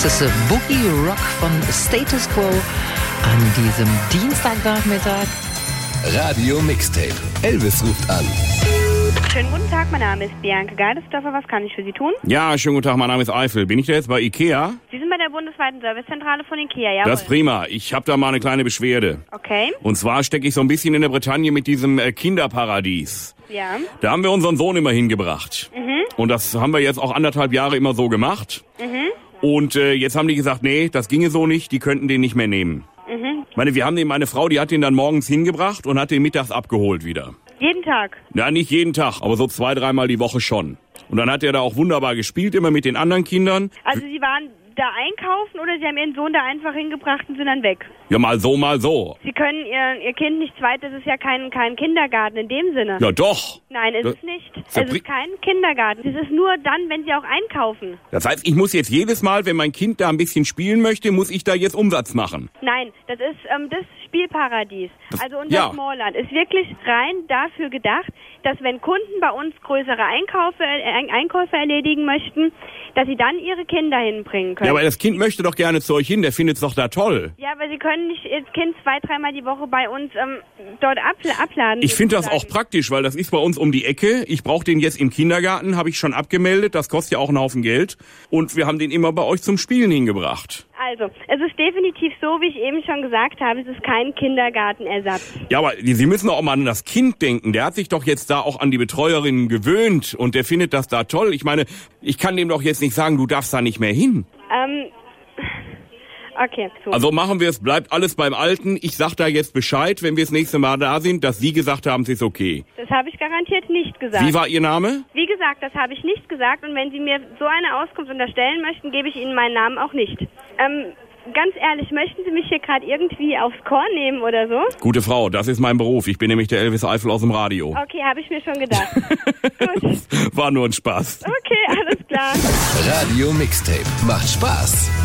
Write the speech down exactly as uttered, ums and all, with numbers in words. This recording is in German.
Das ist Boogie Rock von Status Quo an diesem Dienstagnachmittag. Radio Mixtape. Elvis ruft an. Schönen guten Tag, mein Name ist Bianca Geidesdorfer. Was kann ich für Sie tun? Ja, schönen guten Tag, mein Name ist Eifel. Bin ich da jetzt bei Ikea? Sie sind bei der bundesweiten Servicezentrale von Ikea, ja? Das ist prima. Ich habe da mal eine kleine Beschwerde. Okay. Und zwar stecke ich so ein bisschen in der Bretagne mit diesem äh, Kinderparadies. Ja. Da haben wir unseren Sohn immer hingebracht. Mhm. Und das haben wir jetzt auch anderthalb Jahre immer so gemacht. Mhm. Und äh, jetzt haben die gesagt, nee, das ginge so nicht, die könnten den nicht mehr nehmen. Mhm. Ich meine, wir haben den, meine Frau, die hat den dann morgens hingebracht und hat den mittags abgeholt wieder. Jeden Tag? Ja, nicht jeden Tag, aber so zwei, dreimal die Woche schon. Und dann hat er da auch wunderbar gespielt, immer mit den anderen Kindern. Also Sie waren da einkaufen oder Sie haben Ihren Sohn da einfach hingebracht und sind dann weg? Ja, mal so, mal so. Sie können Ihr, Ihr Kind nicht zweit, das ist ja kein, kein Kindergarten in dem Sinne. Ja, doch. Nein, ist Das- es nicht. Es Verbri- ist kein Kindergarten. Es ist nur dann, wenn Sie auch einkaufen. Das heißt, ich muss jetzt jedes Mal, wenn mein Kind da ein bisschen spielen möchte, muss ich da jetzt Umsatz machen. Nein, das ist ähm, das Spielparadies. Das- Also unser ja. Smallland ist wirklich rein dafür gedacht, dass wenn Kunden bei uns größere Einkaufe, äh, Einkäufe erledigen möchten, dass sie dann ihre Kinder hinbringen können. Ja, aber das Kind möchte doch gerne zu euch hin, der findet's doch da toll. Ja, aber Sie können nicht Ihr Kind zwei, dreimal die Woche bei uns ähm, dort abla- abladen. Ich finde das auch sozusagen. praktisch, weil das ist bei uns um die Ecke. Ich brauche den jetzt im Kindergarten, habe ich schon abgemeldet. Das kostet ja auch einen Haufen Geld. Und wir haben den immer bei euch zum Spielen hingebracht. Also, es ist definitiv so, wie ich eben schon gesagt habe, es ist kein Kindergartenersatz. Ja, aber Sie müssen doch auch mal an das Kind denken. Der hat sich doch jetzt da auch an die Betreuerinnen gewöhnt und der findet das da toll. Ich meine, ich kann dem doch jetzt nicht sagen, du darfst da nicht mehr hin. Ähm, okay, so. Also machen wir es, bleibt alles beim Alten. Ich sag da jetzt Bescheid, wenn wir das nächste Mal da sind, dass Sie gesagt haben, es ist okay. Das habe ich garantiert nicht gesagt. Wie war Ihr Name? Wie gesagt, das habe ich nicht gesagt und wenn Sie mir so eine Auskunft unterstellen möchten, gebe ich Ihnen meinen Namen auch nicht. Ähm, ganz ehrlich, möchten Sie mich hier gerade irgendwie aufs Korn nehmen oder so? Gute Frau, das ist mein Beruf. Ich bin nämlich der Elvis Eifel aus dem Radio. Okay, habe ich mir schon gedacht. Gut, War nur ein Spaß. okay, alles klar. Radio Mixtape. Macht Spaß.